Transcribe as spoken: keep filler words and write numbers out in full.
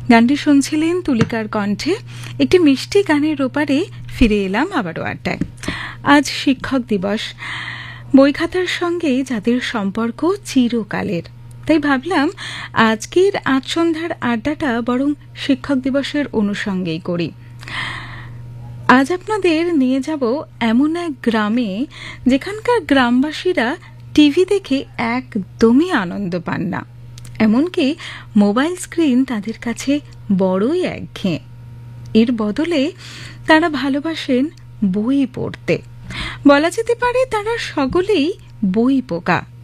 গানটি শুনছিলেন তুলিকার কণ্ঠে। একটি মিষ্টি গানের ওপারে ফিরে এলাম আবারও আড্ডায়। আজ শিক্ষক দিবস, বই খাতার সঙ্গে যাদের সম্পর্ক চিরকালের, তাই ভাবলাম আজকের আজ সন্ধ্যার আড্ডাটা বরং শিক্ষক দিবসের অনুষঙ্গেই করি। আজ আপনাদের নিয়ে যাব এমন এক গ্রামে যেখানকার গ্রামবাসীরা টিভি দেখে একদমই আনন্দ পান না, এমনকি মোবাইল স্ক্রিন তাদের কাছে বড়ই একঘেয়ে। এর বদলে তারা ভালোবাসেন বই পড়তে। বলা যেতে পারে তারা সকলেই বই পোকা।